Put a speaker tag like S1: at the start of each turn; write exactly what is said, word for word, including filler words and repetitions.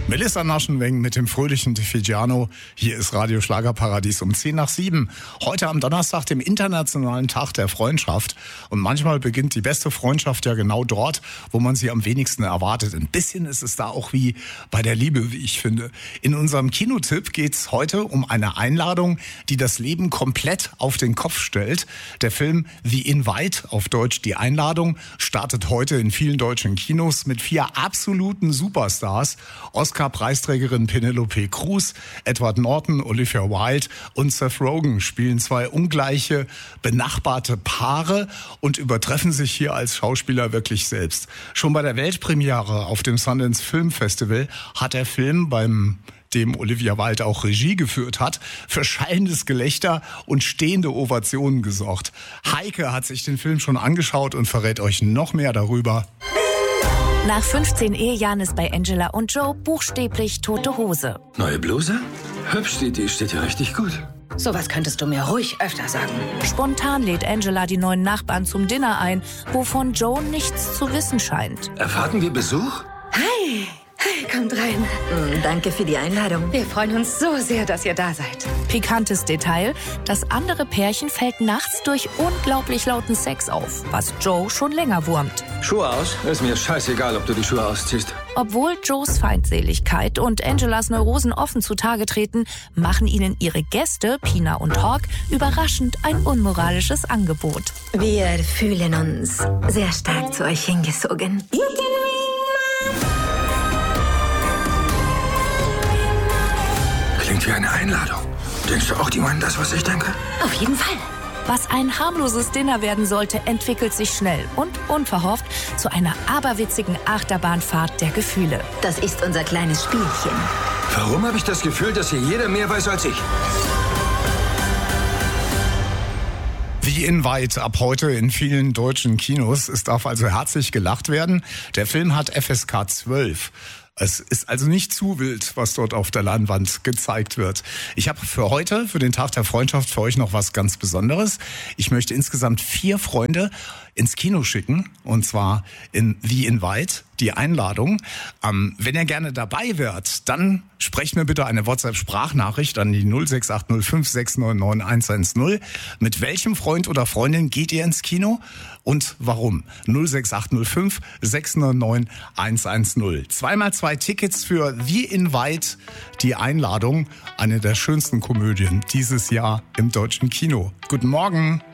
S1: Melissa Naschenweng mit dem fröhlichen Di Figiano. Hier ist Radio Schlagerparadies um zehn nach sieben. Heute am Donnerstag, dem internationalen Tag der Freundschaft. Und manchmal beginnt die beste Freundschaft ja genau dort, wo man sie am wenigsten erwartet. Ein bisschen ist es da auch wie bei der Liebe, wie ich finde. In unserem Kinotipp geht's heute um eine Einladung, die das Leben komplett auf den Kopf stellt. Der Film The Invite, auf Deutsch Die Einladung, startet heute in vielen deutschen Kinos mit vier absoluten Superstars. Oscar-Preisträgerin Penelope Cruz, Edward Norton, Olivia Wilde und Seth Rogen spielen zwei ungleiche, benachbarte Paare und übertreffen sich hier als Schauspieler wirklich selbst. Schon bei der Weltpremiere auf dem Sundance Film Festival hat der Film, beim dem Olivia Wilde auch Regie geführt hat, für schallendes Gelächter und stehende Ovationen gesorgt. Heike hat sich den Film schon angeschaut und verrät euch noch mehr darüber.
S2: Nach fünfzehn Ehejahren ist bei Angela und Joe buchstäblich tote Hose.
S3: Neue Bluse? Hübsch, die, die steht ja richtig gut.
S4: Sowas könntest du mir ruhig öfter sagen.
S2: Spontan lädt Angela die neuen Nachbarn zum Dinner ein, wovon Joe nichts zu wissen scheint.
S3: Erwarten wir Besuch?
S4: Hi, hi, kommt rein.
S5: Mm, danke für die Einladung.
S4: Wir freuen uns so sehr, dass ihr da seid.
S2: Pikantes Detail, das andere Pärchen fällt nachts durch unglaublich lauten Sex auf, was Joe schon länger wurmt.
S3: Schuhe aus? Ist mir scheißegal, ob du die Schuhe ausziehst.
S2: Obwohl Joes Feindseligkeit und Angelas Neurosen offen zutage treten, machen ihnen ihre Gäste, Pina und Hawk, überraschend ein unmoralisches Angebot.
S5: Wir fühlen uns sehr stark zu euch hingezogen.
S3: Klingt wie eine Einladung. Denkst du auch, die meinen das, was ich denke?
S4: Auf jeden Fall.
S2: Was ein harmloses Dinner werden sollte, entwickelt sich schnell und unverhofft zu einer aberwitzigen Achterbahnfahrt der Gefühle.
S5: Das ist unser kleines Spielchen.
S3: Warum habe ich das Gefühl, dass hier jeder mehr weiß als ich?
S1: The Invite ab heute in vielen deutschen Kinos. Es darf also herzlich gelacht werden. Der Film hat F S K zwölf. Es ist also nicht zu wild, was dort auf der Leinwand gezeigt wird. Ich habe für heute, für den Tag der Freundschaft, für euch noch was ganz Besonderes. Ich möchte insgesamt vier Freunde ins Kino schicken, und zwar in The Invite, die Einladung. Ähm, wenn ihr gerne dabei wärt, dann sprecht mir bitte eine WhatsApp-Sprachnachricht an die null sechs acht null fünf sechs neun neun eins eins null. Mit welchem Freund oder Freundin geht ihr ins Kino und warum? null sechs acht null fünf sechs neun neun eins eins null. Zweimal zwei Tickets für The Invite, die Einladung, eine der schönsten Komödien dieses Jahr im deutschen Kino. Guten Morgen.